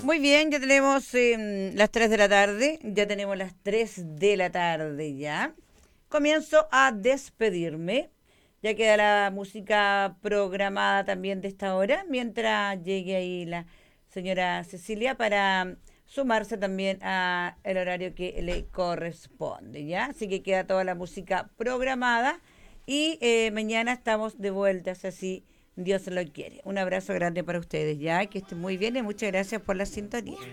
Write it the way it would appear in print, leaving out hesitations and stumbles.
Muy bien, ya tenemos las 3 de la tarde, ya tenemos las 3 de la tarde ya. Comienzo a despedirme. Ya queda la música programada también de esta hora, mientras llegue ahí la señora Cecilia para sumarse también a el horario que le corresponde, ¿ya? Así que queda toda la música programada y mañana estamos de vuelta, así Dios lo quiere. Un abrazo grande para ustedes, ¿ya? Que estén muy bien y muchas gracias por la sintonía.